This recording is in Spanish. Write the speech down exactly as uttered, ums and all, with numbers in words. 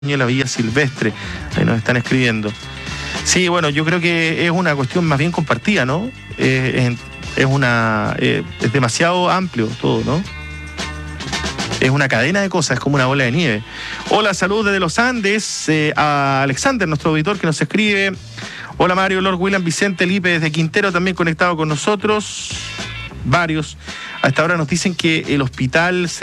de la Villa Silvestre. Ahí nos están escribiendo. Sí, bueno, yo creo que es una cuestión más bien compartida, ¿no? Eh, es, es una eh, es demasiado amplio todo, ¿no? Es una cadena de cosas, es como una bola de nieve. Hola, salud desde los Andes, eh, a Alexander, nuestro auditor, que nos escribe. Hola, Mario, Lord William, Vicente, Lipe desde Quintero, también conectado con nosotros. Varios. A esta hora nos dicen que el hospital se